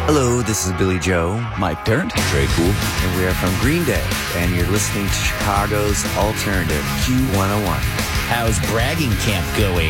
Hello, this is Billy Joe, Mike Dirnt, Trey Cool, and we are from Green Day, and you're listening to Chicago's Alternative Q101. How's bragging camp going?